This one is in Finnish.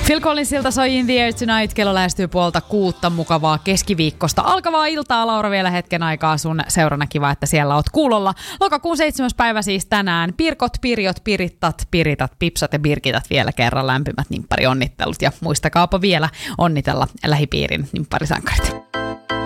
Phil Collinsilta soi In the Air Tonight. Kello lähestyy 5:30. Mukavaa keskiviikkosta alkavaa iltaa. Laura, vielä hetken aikaa sun seurana. Kiva, että siellä oot kuulolla. Lokakuun 7. päivä siis tänään. Pirkot, pirjot, pirittat, piritat, pipsat ja birkitat vielä kerran lämpimät nimpparionnittelut. Ja muistakaapa vielä onnitella lähipiirin nimpparisankarit.